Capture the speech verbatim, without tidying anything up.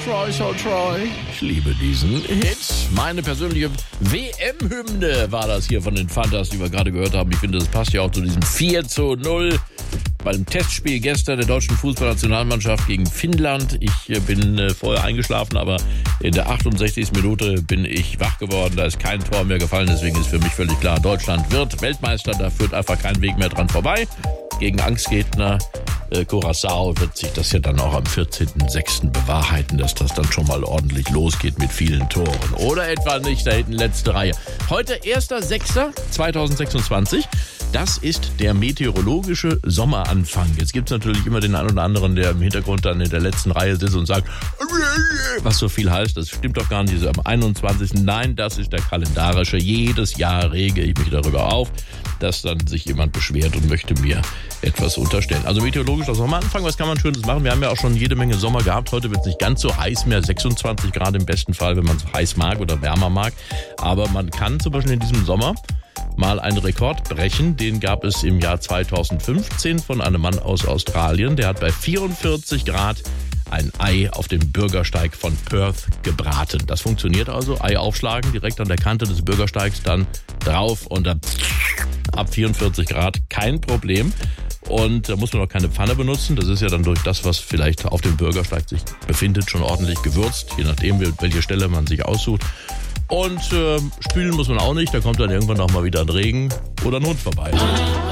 Troy, so Troy. Ich liebe diesen Hit. Meine persönliche W M-Hymne war das hier von den Fantas, die wir gerade gehört haben. Ich finde, das passt ja auch zu diesem vier zu null beim Testspiel gestern der deutschen Fußballnationalmannschaft gegen Finnland. Ich bin äh, vorher eingeschlafen, aber in der achtundsechzigsten Minute bin ich wach geworden. Da ist kein Tor mehr gefallen, deswegen ist für mich völlig klar, Deutschland wird Weltmeister. Da führt einfach kein Weg mehr dran vorbei. Gegen Angstgegner äh, Curaçao wird sich das ja dann auch am vierzehnten sechsten bewahrheiten, dass das dann schon mal ordentlich losgeht mit vielen Toren. Oder etwa nicht da hinten letzte Reihe. Heute erster sechster zweitausendsechsundzwanzig. Das ist der meteorologische Sommeranfang. Jetzt gibt es natürlich immer den einen oder anderen, der im Hintergrund dann in der letzten Reihe sitzt und sagt, was so viel heißt, das stimmt doch gar nicht. Am einundzwanzigsten Nein, das ist der kalendarische. Jedes Jahr rege ich mich darüber auf, dass dann sich jemand beschwert und möchte mir etwas unterstellen. Also meteorologischer Sommeranfang, was kann man Schönes machen? Wir haben ja auch schon jede Menge Sommer gehabt. Heute wird es nicht ganz so heiß mehr, sechsundzwanzig Grad im besten Fall, wenn man es heiß mag oder wärmer mag. Aber man kann zum Beispiel in diesem Sommer mal einen Rekord brechen. Den gab es im Jahr zweitausendfünfzehn von einem Mann aus Australien. Der hat bei vierundvierzig Grad ein Ei auf dem Bürgersteig von Perth gebraten. Das funktioniert also. Ei aufschlagen, direkt an der Kante des Bürgersteigs dann drauf und dann ab vierundvierzig Grad kein Problem. Und da muss man auch keine Pfanne benutzen. Das ist ja dann durch das, was vielleicht auf dem Bürgersteig sich befindet, schon ordentlich gewürzt. Je nachdem, welche Stelle man sich aussucht. Und äh, spülen muss man auch nicht. Da kommt dann irgendwann auch mal wieder ein Regen oder ein Hund vorbei.